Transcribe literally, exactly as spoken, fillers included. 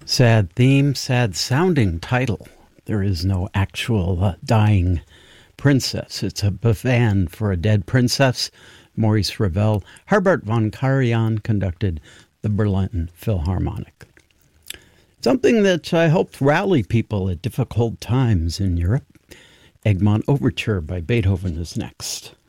Sad theme, sad sounding title. There is no actual uh, dying princess. It's a bavand for a dead princess. Maurice Ravel. Herbert von Karajan conducted the Berlin Philharmonic. Something that I hope rally people at difficult times in Europe. Egmont Overture by Beethoven is next.